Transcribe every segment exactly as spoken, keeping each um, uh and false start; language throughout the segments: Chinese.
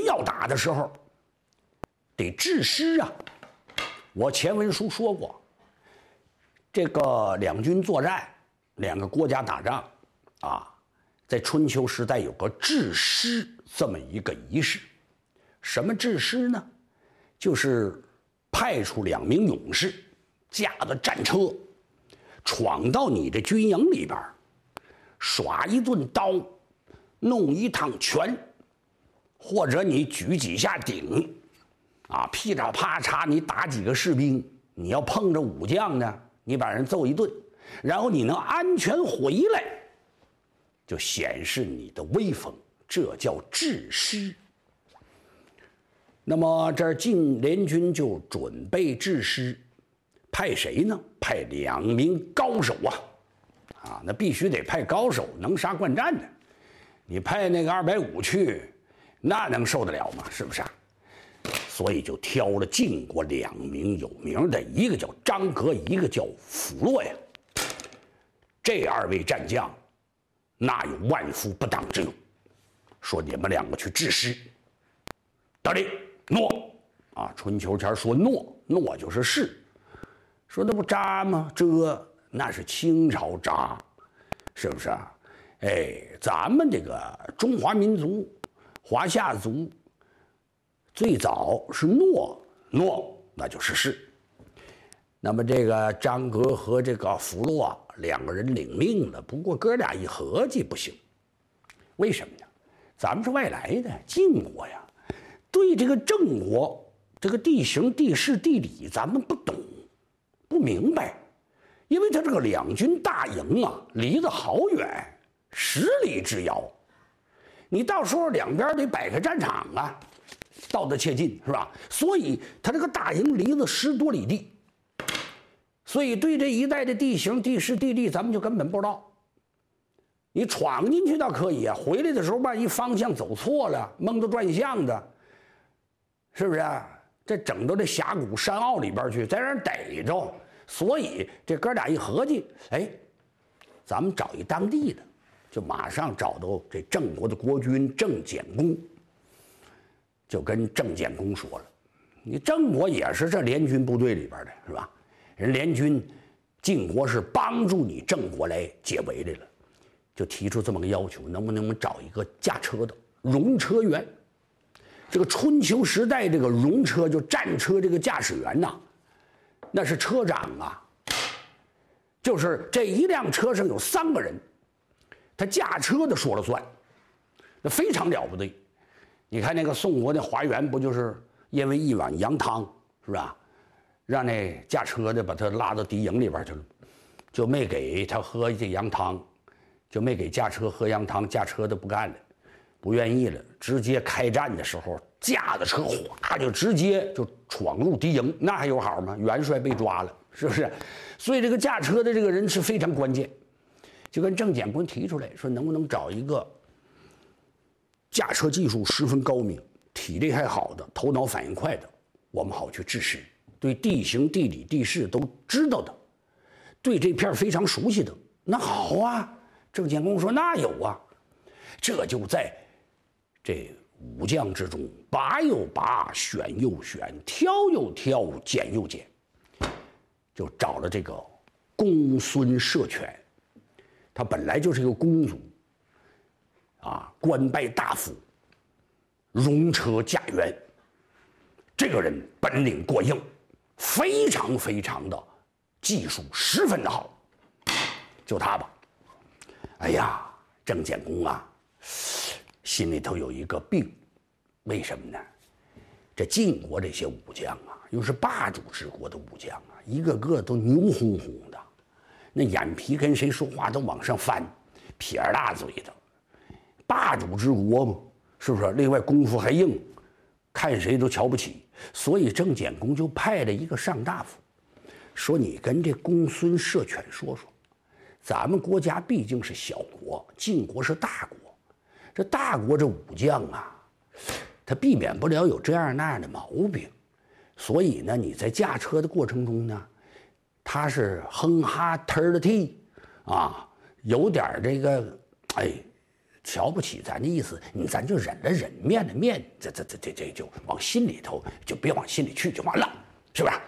要打的时候，得制师啊。我前文书说过，这个两军作战，两个国家打仗啊，在春秋时代有个制师这么一个仪式。什么制师呢？就是派出两名勇士，驾着战车，闯到你的军营里边，耍一顿刀，弄一趟拳，或者你举几下鼎，啊，噼里啪嚓，你打几个士兵，你要碰着武将呢，你把人揍一顿，然后你能安全回来，就显示你的威风，这叫制师。那么这儿晋联军就准备制师，派谁呢？派两名高手啊，啊，那必须得派高手，能杀惯战的。你派那个二百五去，那能受得了吗？是不是啊？所以就挑了晋国两名有名的，一个叫张合，一个叫辅洛呀。这二位战将，那有万夫不当之勇。说你们两个去制师，得令。诺啊，春秋前说诺，诺就是是。说那不扎吗？这那是清朝扎，是不是啊？哎，咱们这个中华民族，华夏族，最早是诺，诺那就是是。那么这个张合和这个辅洛两个人领命了，不过哥俩一合计不行，为什么呢？咱们是外来的晋国呀。对这个郑国这个地形地势地理咱们不懂不明白，因为他这个两军大营啊离得好远，十里之遥，你到时候两边得摆个战场啊，道得切近，是吧？所以他这个大营离了十多里地，所以对这一带的地形地势地利咱们就根本不知道。你闯进去倒可以啊，回来的时候万一方向走错了，蒙着转向的，是不是啊？这整到这峡谷山坳里边去，在那儿逮着。所以这哥俩一合计，哎，咱们找一当地的，就马上找到这郑国的国君郑简公，就跟郑简公说了，你郑国也是这联军部队里边的，是吧？人联军晋国是帮助你郑国来解围来了，就提出这么个要求，能不能找一个驾车的戎车员？这个春秋时代，这个戎车就战车这个驾驶员呐，那是车长啊，就是这一辆车上有三个人，他驾车的说了算，那非常了不得。你看那个宋国的华元，不就是因为一碗羊汤，是吧？让那驾车的把他拉到敌营里边去了，就没给他喝这羊汤，就没给驾车喝羊汤，驾车的不干了。不愿意了，直接开战的时候，驾着车哗就直接就闯入敌营，那还有好吗？元帅被抓了，是不是？所以这个驾车的这个人是非常关键，就跟郑简公提出来说，能不能找一个驾车技术十分高明、体力还好的、头脑反应快的，我们好去制师，对地形、地理、地势都知道的，对这片非常熟悉的。那好啊，郑简公说那有啊，这就在这武将之中，拔又拔，选又选，挑又挑，拣又拣，就找了这个公孙射犬。他本来就是一个公族，啊，官拜大夫，戎车驾辕。这个人本领过硬，非常非常的技术十分的好，就他吧。哎呀，郑简公啊，心里头有一个病，为什么呢？这晋国这些武将啊，又是霸主之国的武将啊，一个个都牛哄哄的，那眼皮跟谁说话都往上翻，撇大嘴的，霸主之国嘛，是不是？另外功夫还硬，看谁都瞧不起。所以郑简公就派了一个上大夫，说你跟这公孙射犬说说，咱们国家毕竟是小国，晋国是大国。这大国这武将啊，他避免不了有这样那样的毛病，所以呢，你在驾车的过程中呢，他是哼哈忒的踢啊，有点这个哎瞧不起咱的意思，你咱就忍了忍，面了面，这这这这这就往心里头，就别往心里去就完了，是不是？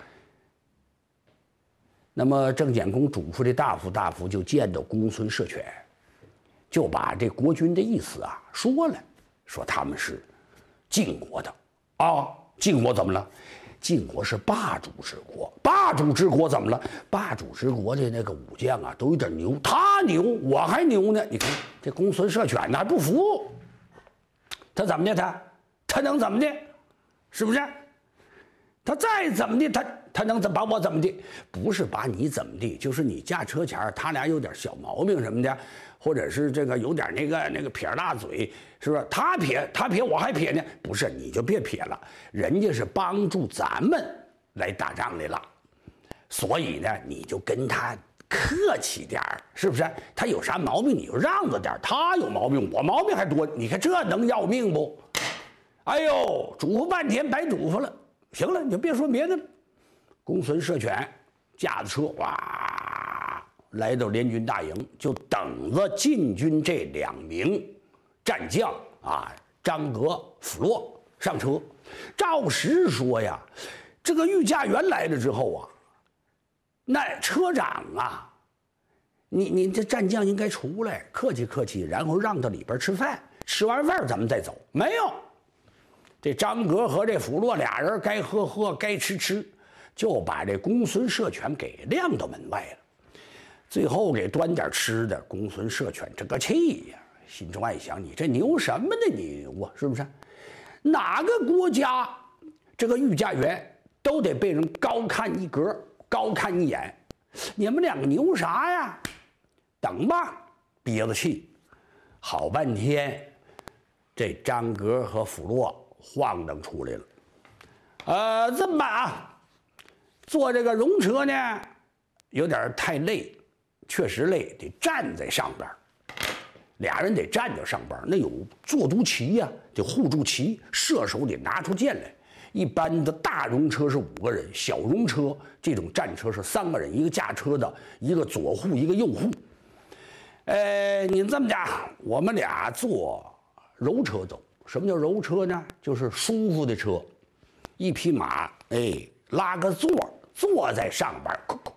那么郑简公嘱咐这大夫，大夫就见到公孙摄犬，就把这国君的意思啊说了，说他们是晋国的啊，晋国怎么了？晋国是霸主之国，霸主之国怎么了？霸主之国的那个武将啊，都有点牛，他牛，我还牛呢。你看这公孙摄犬呢还不服，他怎么的？他他能怎么的？是不是？他再怎么的，他他能怎把我怎么的？不是把你怎么的，就是你驾车前他俩有点小毛病什么的，或者是这个有点那个那个撇大嘴，是不是？他撇他撇我还撇呢？不是，你就别撇了，人家是帮助咱们来打仗来了，所以呢，你就跟他客气点儿，是不是？他有啥毛病你就让着点，他有毛病我毛病还多，你看这能要命不？哎呦，嘱咐半天白嘱咐了。行了，你就别说别的了。公孙摄犬驾着车哇，来到联军大营，就等着晋军这两名战将啊，张革、辅洛上车。赵石说呀，这个御驾辕来了之后啊，那车长啊，你你这战将应该出来客气客气，然后让到里边吃饭，吃完饭咱们再走。没有。这张革和这辅洛俩人该喝喝，该吃吃，就把这公孙摄犬给晾到门外了。最后给端点吃的，公孙摄犬这个气呀，心中暗想：你这牛什么呢？你牛啊，是不是？哪个国家这个御驾辕都得被人高看一格，高看一眼。你们两个牛啥呀？等吧，憋着气，好半天，这张革和辅洛晃荡出来了，呃，这么办啊？坐这个戎车呢，有点太累，确实累，得站在上边。俩人得站着上班，那有坐督旗呀、啊，得护住旗，射手得拿出剑来。一般的大戎车是五个人，小戎车这种战车是三个人，一个驾车的，一个左护，一个右护。呃，你这么讲，我们俩坐柔车走。什么叫柔车呢？就是舒服的车，一匹马，哎，拉个座，坐在上边，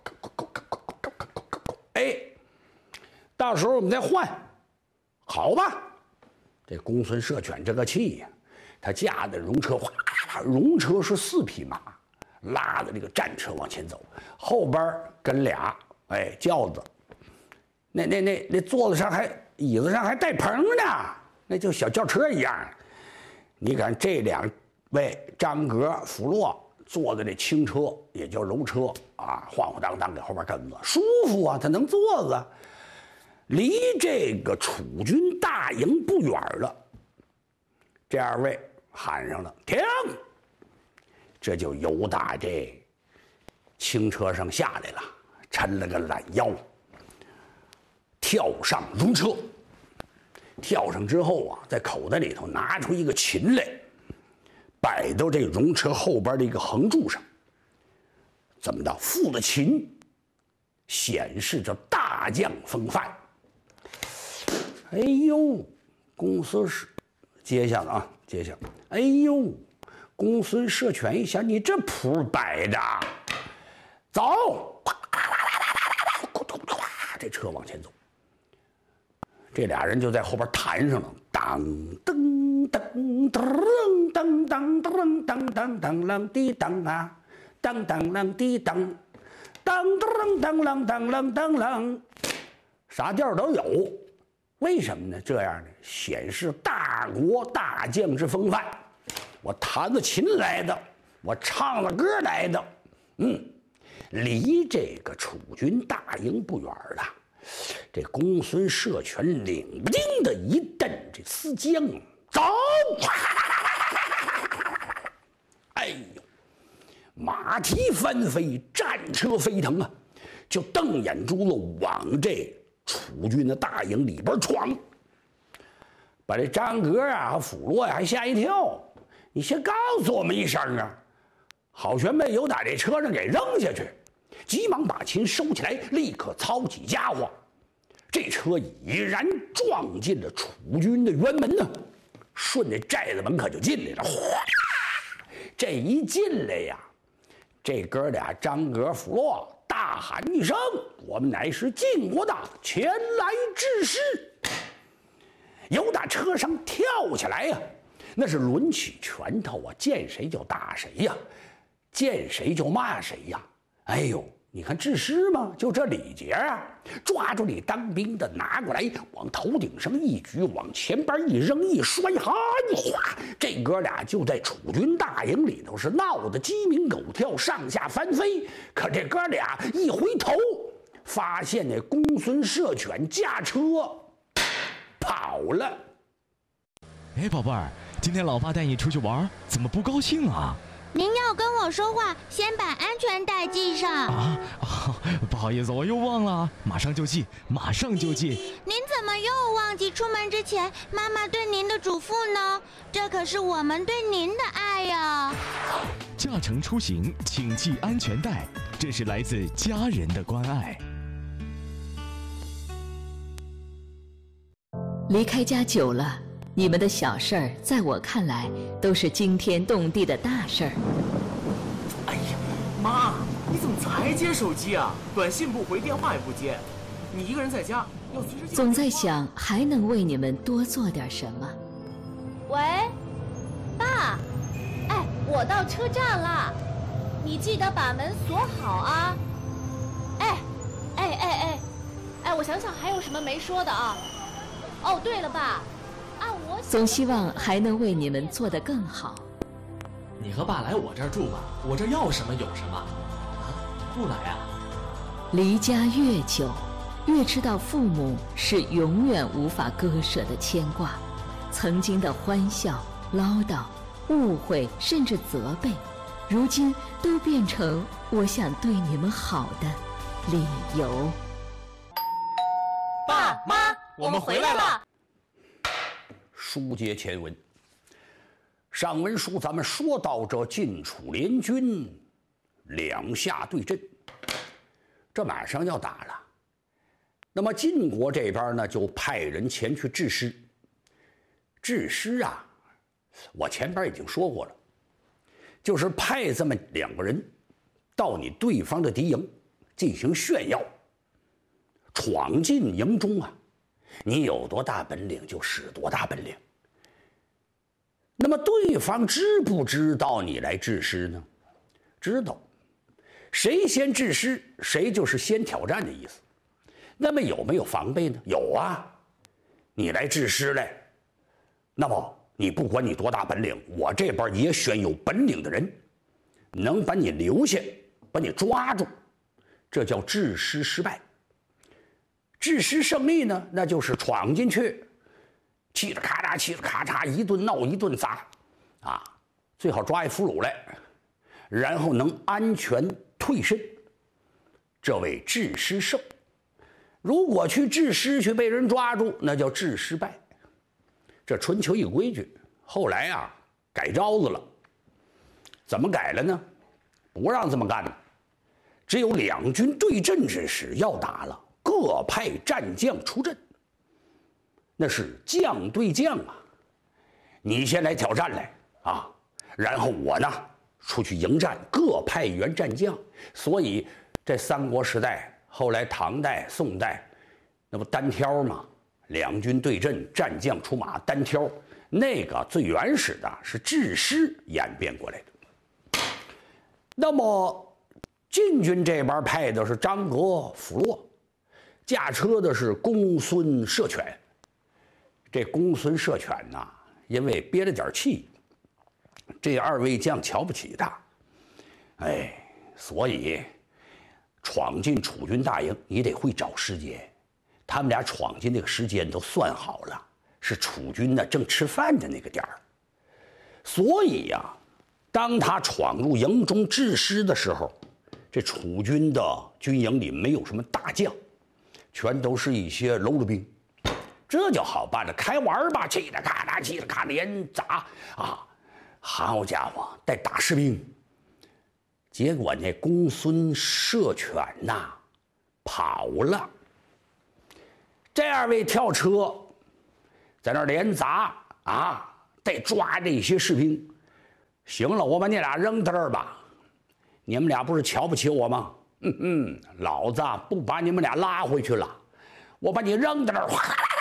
哎，到时候我们再换，好吧？这公孙摄犬这个气呀，他驾的戎车，哗，戎车是四匹马，拉着这个战车往前走，后边跟俩，哎，轿子，那那那那座子上还椅子上还带棚呢。那就小轿车一样，你看这两位张革、辅洛坐的这轻车，也叫柔车啊，晃晃荡荡在后边跟着，舒服啊，他能坐着。离这个楚军大营不远了，这二位喊上了停，这就由打这轻车上下来了，抻了个懒腰，跳上戎车。跳上之后啊，在口袋里头拿出一个琴来，摆到这戎车后边的一个横柱上。怎么的？负了琴，显示着大将风范。哎呦，公孙氏，接下了啊，接下。哎呦，公孙摄犬一想，你这谱摆的，走，这车往前走。这俩人就在后边弹上了，当噔噔噔噔噔噔噔噔噔啷滴当啊，当当啷滴当，当噔噔啷当啷当啷，啥调都有。为什么呢？这样呢，显示大国大将之风范。我弹着琴来的，我唱了歌来的，嗯，离这个楚军大营不远了。这公孙摄犬领不丁的一蹬这丝缰，走！哎呦，马蹄翻飞，战车飞腾啊，就瞪眼珠子往这楚军的大营里边闯，把这张革啊和辅洛呀还吓一跳。你先告诉我们一声啊，好悬被由打这车上给扔下去。急忙把琴收起来，立刻操起家伙。 这车已然撞进了楚军的辕门呢，顺着寨子门可就进来了。哗！这一进来呀，这哥俩张格、弗洛大喊一声：“我们乃是晋国的，前来致师！”由打车上跳下来呀，那是抡起拳头啊，见谁就打谁呀，见谁就骂谁呀。哎呦！你看致师嘛，就这礼节啊！抓住你当兵的，拿过来，往头顶上一举，往前边一扔，一摔，哈，一哗！这哥俩就在楚军大营里头是闹得鸡鸣狗跳，上下翻飞。可这哥俩一回头，发现那公孙射犬驾车跑了。 哎，宝贝儿，今天老爸带你出去玩，怎么不高兴啊？ 您要跟我说话，先把安全带系上。 啊啊！不好意思，我又忘了，马上就系，马上就系。 您怎么又忘记出门之前妈妈对您的嘱咐呢？这可是我们对您的爱呀！ 驾乘出行，请系安全带，这是来自家人的关爱。 离开家久了，你们的小事儿，在我看来都是惊天动地的大事儿。 哎呀，妈，你怎么才接手机啊？短信不回，电话也不接，你一个人在家要随时。 总在想还能为你们多做点什么。 喂，爸，哎，我到车站了，你记得把门锁好啊。哎，哎哎哎，哎，我想想还有什么没说的啊？哦，对了，爸。 总希望还能为你们做得更好。 你和爸来我这儿住吧，我这儿要什么有什么。啊，不来啊？ 离家越久，越知道父母是永远无法割舍的牵挂。曾经的欢笑、唠叨、误会，甚至责备，如今都变成我想对你们好的理由。 爸妈，我们回来了。 书接前文，上文书咱们说到这晋楚联军两下对阵，这马上要打了。那么晋国这边呢，就派人前去致师。致师啊，我前边已经说过了，就是派这么两个人到你对方的敌营进行炫耀，闯进营中啊，你有多大本领就使多大本领。那么对方知不知道你来致师呢？知道，谁先致师，谁就是先挑战的意思。那么有没有防备呢？有啊，你来致师来，那么你不管你多大本领，我这边也选有本领的人，能把你留下，把你抓住，这叫致师失败。致师胜利呢，那就是闯进去，嘁哩咔嚓，嘁哩咔嚓，一顿闹一顿砸，啊，最好抓一俘虏来，然后能安全退身，这为致师胜。如果去致师去被人抓住，那叫致失败。这春秋一规矩，后来啊改招子了。怎么改了呢？不让这么干了，只有两军对阵之时要打了，各派战将出阵，那是将对将啊。你先来挑战来啊，然后我呢出去迎战，各派一员战将。所以这三国时代，后来唐代、宋代，那不单挑吗？两军对阵，战将出马，单挑。那个最原始的是致师演变过来的。那么晋军这边派的是张合、弗洛，驾车的是公孙射犬。这公孙射犬呐，因为憋了点气，这二位将瞧不起他，哎，所以闯进楚军大营，你得会找时间。他们俩闯进那个时间都算好了，是楚军呢正吃饭的那个点儿。所以呀、啊，当他闯入营中致师的时候，这楚军的军营里没有什么大将，全都是一些喽啰兵。这就好办了，开玩吧，嘁哩咔嚓，嘁哩咔连砸啊！好家伙，带打士兵。结果那公孙射犬呐跑了。 这二位跳车，在那儿连砸啊，得抓这些士兵。行了，我把你俩扔到这儿吧。你们俩不是瞧不起我吗？嗯嗯，老子不把你们俩拉回去了，我把你扔到这儿。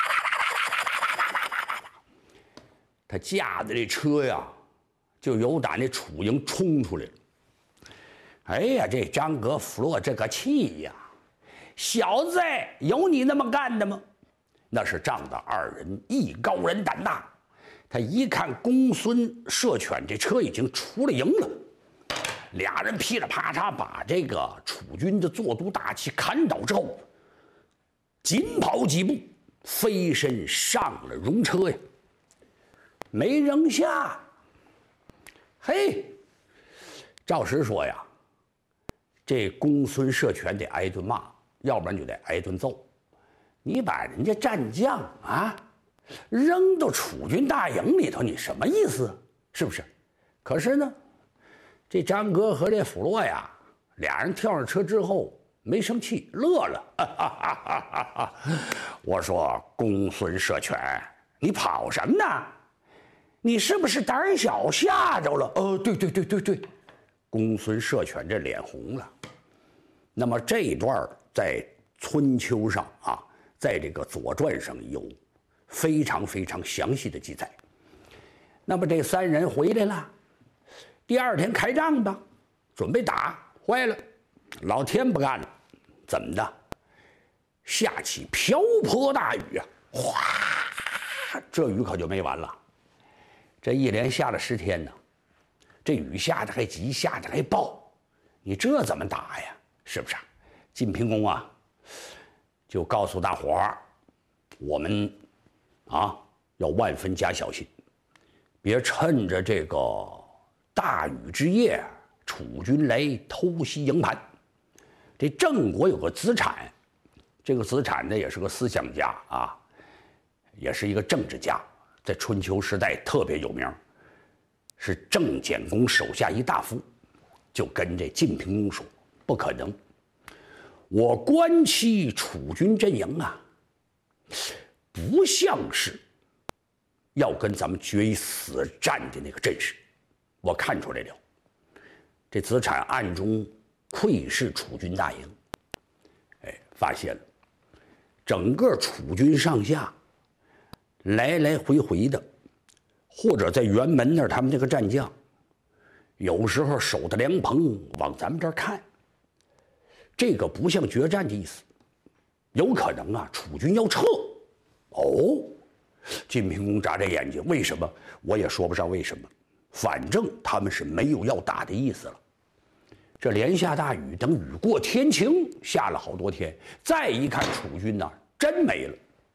他驾的这车呀，就由打那楚营冲出来了。哎呀，这张格弗洛这个气呀！小子，有你那么干的吗？那是仗着二人艺高人胆大。他一看公孙射犬这车已经出了营了，俩人噼里啪嚓把这个楚军的坐都大旗砍倒之后，紧跑几步，飞身上了戎车呀，没扔下。嘿，照实说呀，这公孙射犬得挨顿骂，要不然就得挨顿揍。你把人家战将啊扔到楚军大营里头，你什么意思？是不是？可是呢，这张格和这弗洛呀，俩人跳上车之后没生气，乐了。哈哈哈哈哈！我说公孙射犬，你跑什么呢？你是不是胆小吓着了？哦，对对对对对，公孙射犬这脸红了。那么这一段在春秋上啊，在这个左传上有非常非常详细的记载。那么这三人回来了，第二天开仗吧，准备打，坏了，老天不干了，怎么的？下起瓢泼大雨啊！哗，这雨可就没完了。这一连下了十天呢，这雨下的还急，下的还暴，你这怎么打呀？是不是？晋平公啊，就告诉大伙儿，我们啊要万分加小心，别趁着这个大雨之夜，楚军来偷袭营盘。这郑国有个子产，这个子产呢也是个思想家啊，也是一个政治家，在春秋时代特别有名，是郑简公手下一大夫，就跟这晋平公说：“不可能，我观其楚军阵营啊，不像是要跟咱们决一死战的那个阵势，我看出来了。”这子产暗中窥视楚军大营，哎，发现了整个楚军上下来来回回的，或者在辕门那儿，他们这个战将有时候守着凉棚往咱们这儿看，这个不像决战的意思，有可能啊，楚军要撤。哦，晋平公眨眨眼睛，为什么？我也说不上为什么，反正他们是没有要打的意思了。这连下大雨，等雨过天晴，下了好多天，再一看楚军呢，真没了。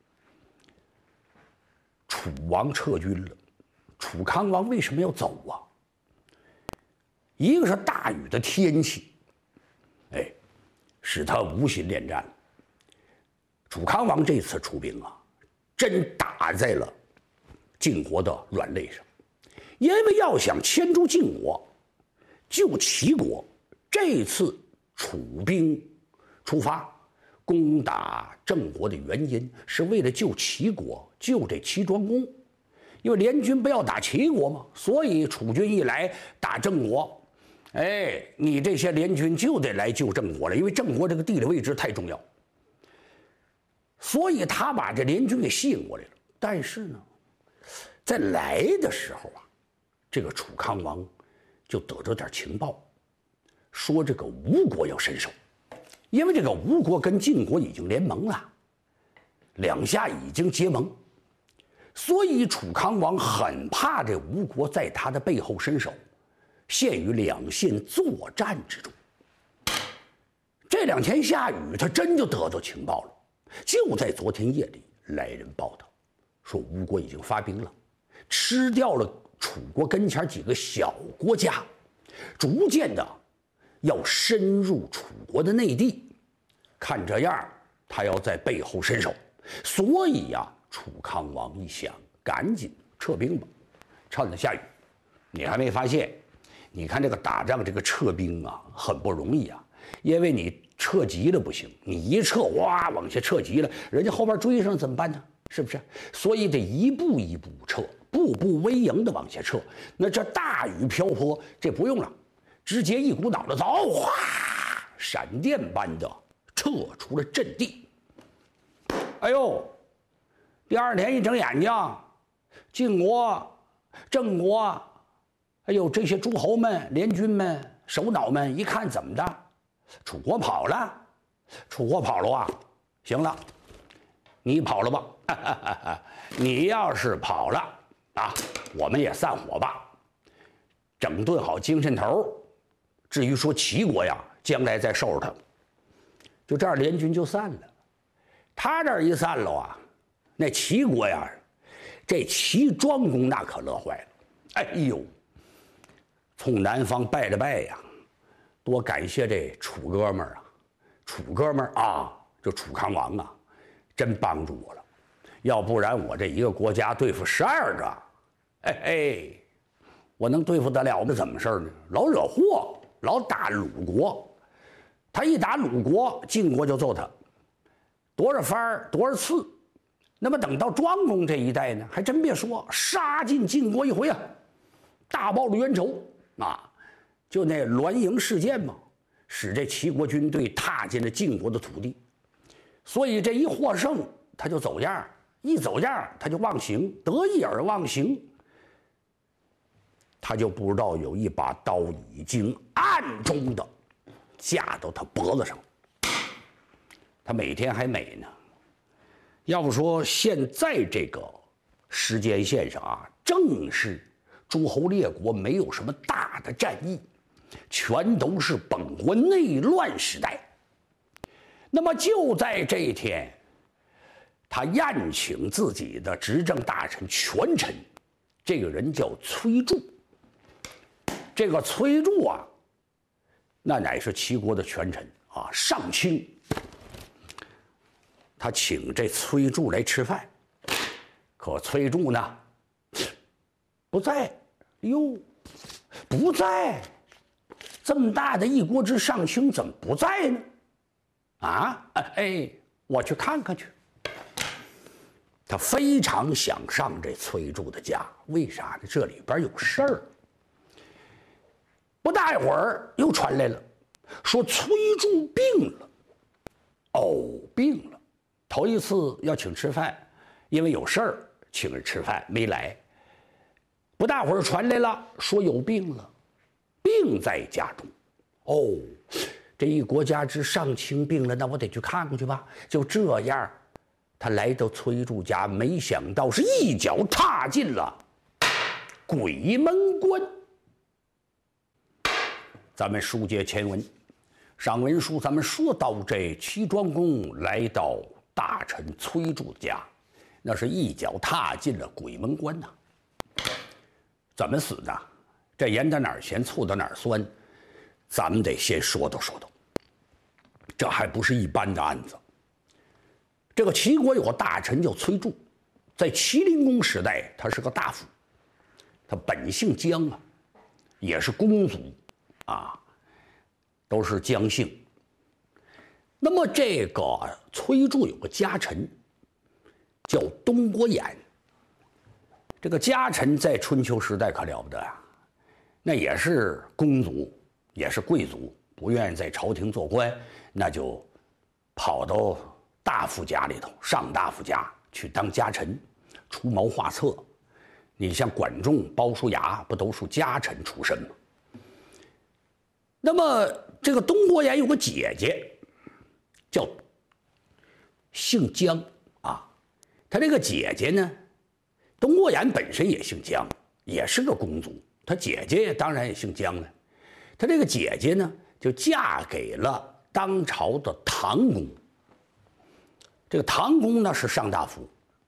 楚王撤军了，楚康王为什么要走啊？一个是大雨的天气，哎，使他无心恋战。楚康王这次出兵啊，真打在了晋国的软肋上，因为要想牵住晋国，救齐国，这次楚兵出发攻打郑国的原因是为了救齐国，救这齐庄公。因为联军不要打齐国嘛，所以楚军一来打郑国，哎，你这些联军就得来救郑国了，因为郑国这个地理位置太重要，所以他把这联军给吸引过来了。但是呢，在来的时候啊，这个楚康王就得着点情报，说这个吴国要伸手，因为这个吴国跟晋国已经联盟了，两下已经结盟，所以楚康王很怕这吴国在他的背后伸手，陷于两线作战之中。这两天下雨，他真就得到情报了。就在昨天夜里，来人报道说吴国已经发兵了，吃掉了楚国跟前几个小国家，逐渐的要深入楚国的内地。看这样，他要在背后伸手，所以呀、啊，楚康王一想，赶紧撤兵吧，趁着下雨。你还没发现？你看这个打仗，这个撤兵啊，很不容易啊。 因为你撤急了不行，你一撤哇往下撤急了，人家后边追上怎么办呢？是不是？所以得一步一步撤，步步为营的往下撤。那这大雨瓢泼，这不用了，直接一股脑的走，哗，闪电般的撤出了阵地。哎呦，第二天一睁眼睛，晋国、郑国，哎呦，这些诸侯们、联军们、首脑们一看，怎么的？楚国跑了，楚国跑了啊！行了，你跑了吧？你要是跑了啊，我们也散伙吧，整顿好精神头。至于说齐国呀，将来再收拾他。就这样，联军就散了。他这一散了啊，那齐国呀，这齐庄公那可乐坏了。哎呦，从南方拜了拜呀。多感谢这楚哥们儿啊，楚哥们儿啊，就楚康王啊，真帮助我了。要不然我这一个国家对付十二个，哎嘿，我能对付得了那怎么事儿呢？老惹祸，老打鲁国。他一打鲁国，晋国就揍他，多少番儿多少次。那么等到庄公这一代呢，还真别说，杀进晋国一回啊，大报了冤仇啊。就那栾营事件嘛，使这齐国军队踏进了晋国的土地，所以这一获胜，他就走样，一走样他就忘形，得意而忘形，他就不知道有一把刀已经暗中的架到他脖子上，他每天还美呢。要不说现在这个时间线上啊，正是诸侯列国没有什么大的战役。全都是本国内乱时代。那么就在这一天，他宴请自己的执政大臣权臣，这个人叫崔杼。这个崔杼啊，那乃是齐国的权臣啊，上卿。他请这崔杼来吃饭，可崔杼呢不在，哟，不在。这么大的一国之上卿怎么不在呢？啊，哎，我去看看去。他非常想上这崔杼的家，为啥呢？这里边有事儿。不大一会儿又传来了，说崔杼病了。哦，病了。头一次要请吃饭，因为有事儿请人吃饭没来。不大会儿传来了，说有病了。病在家中，哦，这一国家之上卿病了，那我得去看看去吧。就这样，他来到崔杼家，没想到是一脚踏进了鬼门关。咱们书接前文，上文书咱们说到这齐庄公来到大臣崔杼家，那是一脚踏进了鬼门关呐、啊。怎么死的？这盐到哪儿咸，醋到哪儿酸，咱们得先说道说道。这还不是一般的案子。这个齐国有个大臣叫崔杼，在齐灵公时代，他是个大夫，他本姓姜啊，也是公族啊，都是姜姓。那么这个崔杼有个家臣叫东郭衍，这个家臣在春秋时代可了不得啊。那也是公族，也是贵族，不愿意在朝廷做官，那就跑到大夫家里头，上大夫家去当家臣，出谋划策。你像管仲、鲍叔牙，不都是家臣出身吗？那么这个东郭衍有个姐姐，叫姓姜啊。他这个姐姐呢，东郭衍本身也姓姜，也是个公族。他姐姐当然也姓姜了，他这个姐姐呢，就嫁给了当朝的唐公。这个唐公呢是上大夫，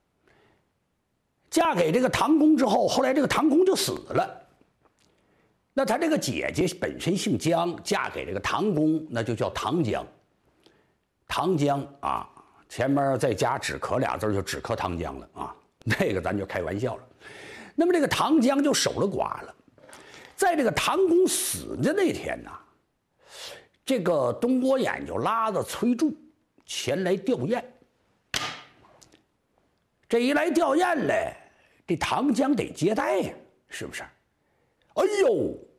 嫁给这个唐公之后，后来这个唐公就死了。那他这个姐姐本身姓姜，嫁给这个唐公，那就叫唐姜。唐姜啊，前面再加止咳俩字就止咳唐姜了啊，那个咱就开玩笑了。那么这个唐姜就守了寡了。在这个唐公死的那天呢， 这个东郭眼就拉着崔杼前来吊唁。这一来吊唁嘞，这唐江得接待呀，是不是？哎呦，